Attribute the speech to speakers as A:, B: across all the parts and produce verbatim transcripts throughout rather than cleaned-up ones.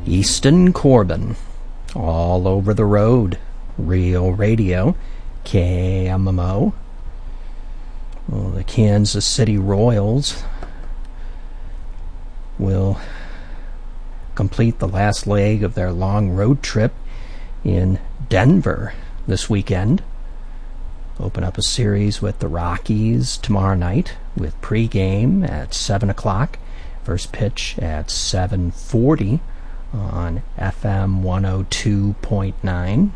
A: Easton Corbin, all over the road. Real Radio, K M M O. Well, the Kansas City Royals will complete the last leg of their long road trip in Denver this weekend. Open up a series with the Rockies tomorrow night with pregame at seven o'clock. First pitch at seven forty on F M one oh two point nine.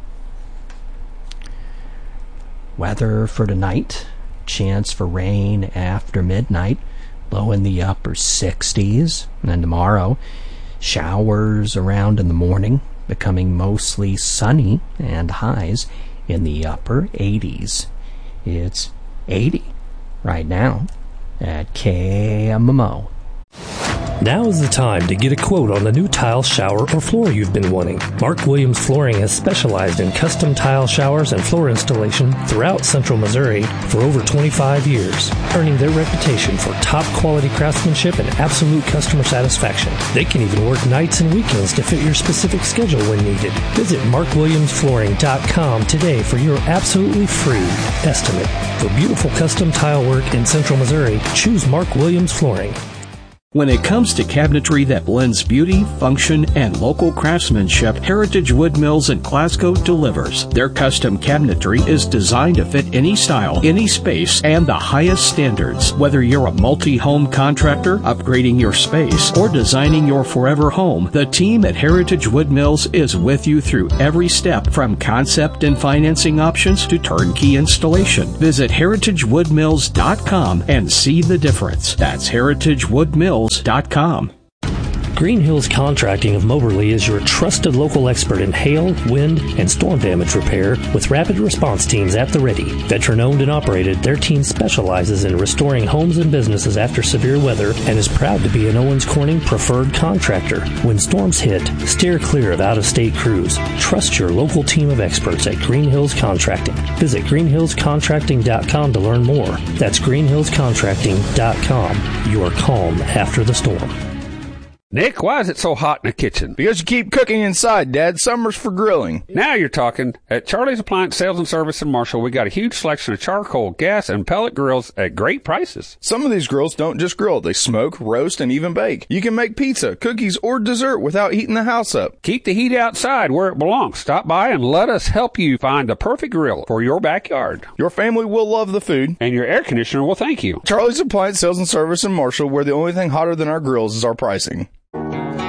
A: Weather for tonight, chance for rain after midnight, low in the upper sixties. And then tomorrow, showers around in the morning, becoming mostly sunny, and highs in the upper eighties. It's eighty right now at K M M O.
B: Now is the time to get a quote on the new tile, shower, or floor you've been wanting. Mark Williams Flooring has specialized in custom tile showers and floor installation throughout Central Missouri for over twenty-five years, earning their reputation for top-quality craftsmanship and absolute customer satisfaction. They can even work nights and weekends to fit your specific schedule when needed. Visit mark williams flooring dot com today for your absolutely free estimate. For beautiful custom tile work in Central Missouri, choose Mark Williams Flooring.
C: When it comes to cabinetry that blends beauty, function, and local craftsmanship, Heritage Wood Mills in Glasgow delivers. Their custom cabinetry is designed to fit any style, any space, and the highest standards. Whether you're a multi-home contractor, upgrading your space, or designing your forever home, the team at Heritage Wood Mills is with you through every step, from concept and financing options to turnkey installation. Visit heritage wood mills dot com and see the difference. That's heritage wood mills dot com.
B: Green Hills Contracting of Moberly is your trusted local expert in hail, wind, and storm damage repair with rapid response teams at the ready. Veteran-owned and operated, their team specializes in restoring homes and businesses after severe weather and is proud to be an Owens Corning preferred contractor. When storms hit, steer clear of out-of-state crews. Trust your local team of experts at Green Hills Contracting. Visit green hills contracting dot com to learn more. That's green hills contracting dot com. Your calm after the storm.
D: Nick, why is it so hot in the kitchen?
E: Because you keep cooking inside, Dad. Summer's for grilling.
D: Now you're talking. At Charlie's Appliance Sales and Service in Marshall, we got a huge selection of charcoal, gas, and pellet grills at great prices.
E: Some of these grills don't just grill. They smoke, roast, and even bake. You can make pizza, cookies, or dessert without heating the house up.
D: Keep the heat outside where it belongs. Stop by and let us help you find the perfect grill for your backyard.
E: Your family will love the food.
D: And your air conditioner will thank you.
E: Charlie's Appliance Sales and Service in Marshall, where the only thing hotter than our grills is our pricing.